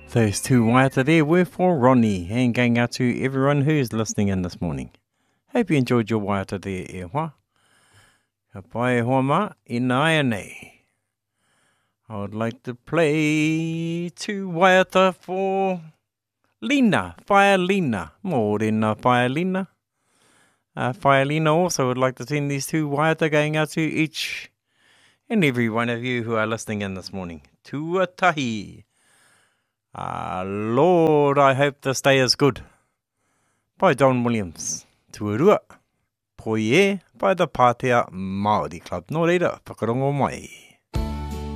Those two waiata there were for Ronnie, and going out to everyone who's listening in this morning. Hope you enjoyed your waiata there, e hoa. Ka pai hoa ma, ina aia nei. I would like to play two waiata for Lina, Whaelina, Morena Whaelina. Whaelina also would like to send these two waiata going out to each and every one of you who are listening in this morning. Tuatahi. Lord, I hope this day is good. By Don Williams. Tuarua. Poie by the Pātea Māori Club. Nō reira, whakarongo mai.